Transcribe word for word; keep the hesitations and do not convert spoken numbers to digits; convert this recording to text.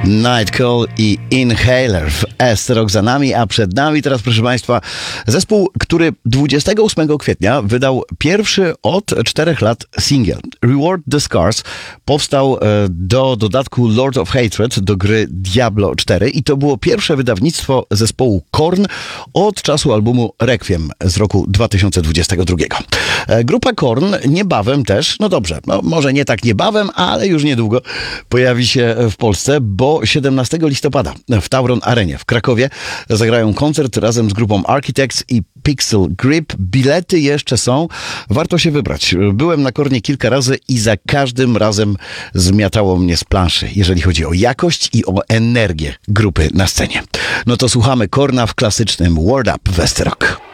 Night Call i Inhaler w S-Rock za nami, a przed nami teraz, proszę Państwa, zespół, który dwudziestego ósmego kwietnia wydał pierwszy od czterech lat singiel. Reward the Scars powstał do dodatku Lord of Hatred do gry Diablo cztery i to było pierwsze wydawnictwo zespołu Korn od czasu albumu Requiem z roku dwa tysiące dwudziestego drugiego. Grupa Korn niebawem też, no dobrze, no może nie tak niebawem, ale już niedługo pojawi się w Polsce, bo siedemnastego listopada w Tauron Arenie w Krakowie zagrają koncert razem z grupą Architects i Pixel Grip. Bilety jeszcze są, warto się wybrać. Byłem na Kornie kilka razy i za każdym razem zmiatało mnie z planszy, jeżeli chodzi o jakość i o energię grupy na scenie. No to słuchamy Korna w klasycznym Word Up w S-Rock.